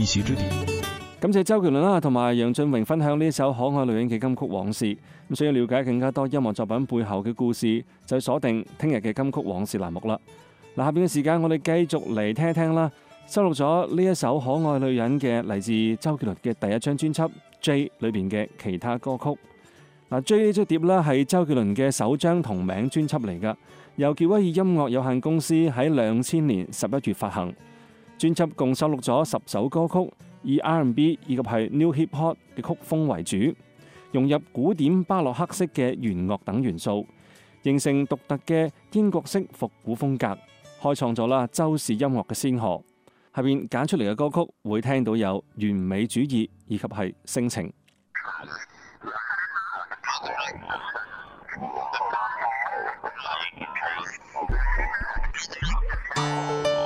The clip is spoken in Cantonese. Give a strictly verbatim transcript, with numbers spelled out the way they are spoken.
息之地。 感謝周杰倫啦，同埋楊俊榮分享呢首可愛女人嘅金曲往事。咁想要了解更加多音樂作品背後嘅故事，就鎖定聽日嘅金曲往事欄目啦。嗱，下邊嘅時間我哋繼續嚟聽一聽啦，收錄咗呢一首可愛女人嘅嚟自周杰倫嘅第一張專輯《J》裏邊嘅其他歌曲。嗱，《J》呢張碟啦係周杰倫嘅首張同名專輯嚟噶，由傑威爾音樂有限公司喺兩千年十一月發行。專輯共收錄咗十首歌曲，以 R and B 以及係 New Hip Hop 嘅曲風為主，融入古典巴洛克式嘅弦樂等元素，形成獨特嘅英國式復古風格，開創咗啦周氏音樂嘅先河。下邊揀出嚟嘅歌曲會聽到有完美主義以及係性情。